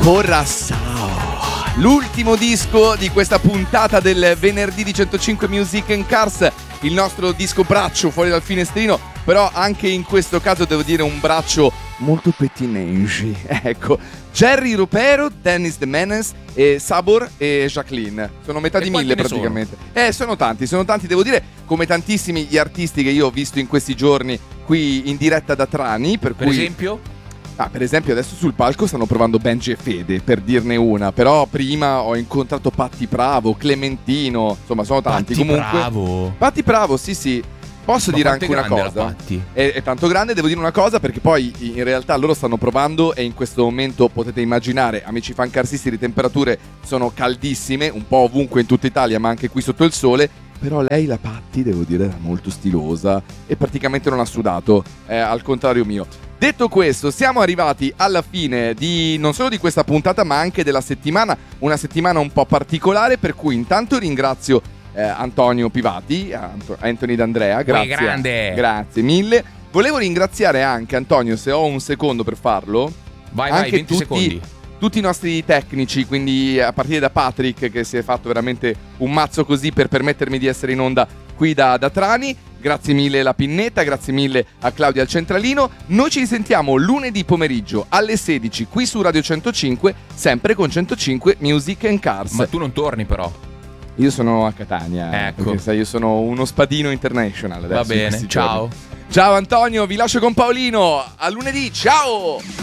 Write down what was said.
Coração, l'ultimo disco di questa puntata del venerdì di 105 Music and Cars, il nostro disco braccio fuori dal finestrino, però anche in questo caso devo dire un braccio molto pettinage. Ecco, Jerry Ropero, Dennis The Menace e Sabor e Jacqueline. Sono metà di 1000 praticamente. Sono tanti, devo dire, come tantissimi gli artisti che io ho visto in questi giorni qui in diretta da Trani, per esempio? Per esempio adesso sul palco stanno provando Benji e Fede, per dirne una. Però prima ho incontrato Patti Bravo, Clementino, insomma sono tanti. Patti Bravo, sì. Posso dire anche una cosa? È tanto grande, devo dire una cosa, perché poi in realtà loro stanno provando e in questo momento potete immaginare, amici fancarsisti, le temperature sono caldissime, un po' ovunque in tutta Italia, ma anche qui sotto il sole. Però lei, la Patti, devo dire, era molto stilosa e praticamente non ha sudato, al contrario mio. Detto questo, siamo arrivati alla fine di non solo di questa puntata, ma anche della settimana, una settimana un po' particolare, per cui intanto ringrazio Antonio Pivati, Anthony D'Andrea, grazie mille. Volevo ringraziare anche Antonio, se ho un secondo per farlo. Vai, 20 secondi. Tutti i nostri tecnici, quindi a partire da Patrick, che si è fatto veramente un mazzo così per permettermi di essere in onda qui da Trani. Grazie mille alla Pinnetta, grazie mille a Claudia al centralino. Noi ci risentiamo lunedì pomeriggio alle 16 qui su Radio 105, sempre con 105 Music and Cars. Ma tu non torni però. Io sono a Catania, ecco. Perché sai, io sono uno spadino international adesso. Va bene, ciao. Ciao Antonio, vi lascio con Paolino. A lunedì, ciao!